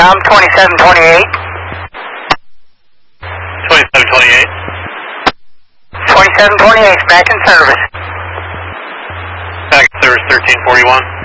I'm 2728. 2728. 2728, back in service. Back in service 1341.